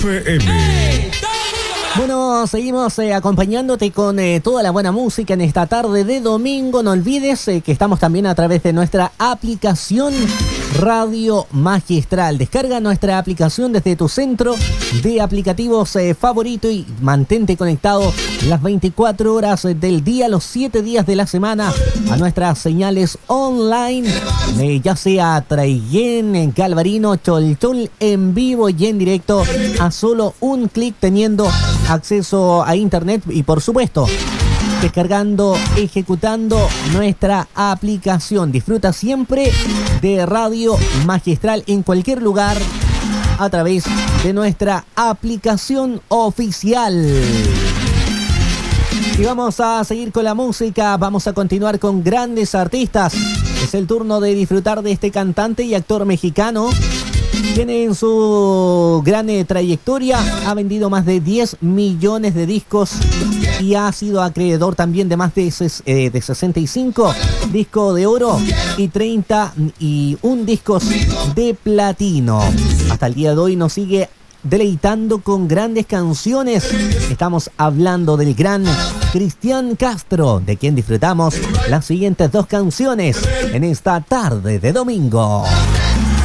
PM. Bueno, seguimos acompañándote con toda la buena música en esta tarde de domingo. No olvides que estamos también a través de nuestra aplicación Radio Magistral. Descarga nuestra aplicación desde tu centro de aplicativos favorito y mantente conectado las 24 horas del día, los 7 días de la semana a nuestras señales online, ya sea Traiguén, Galvarino, Cholchol, en vivo y en directo, a solo un clic, teniendo acceso a internet y por supuesto descargando, ejecutando nuestra aplicación. Disfruta siempre de Radio Magistral en cualquier lugar a través de nuestra aplicación oficial. Y vamos a seguir con la música, vamos a continuar con grandes artistas. Es el turno de disfrutar de este cantante y actor mexicano, quien en su gran trayectoria ha vendido más de 10 millones de discos y ha sido acreedor también de más de 65 discos de oro y 31 discos de platino. Hasta el día de hoy nos sigue deleitando con grandes canciones. Estamos hablando del gran Cristian Castro, de quien disfrutamos las siguientes dos canciones en esta tarde de domingo.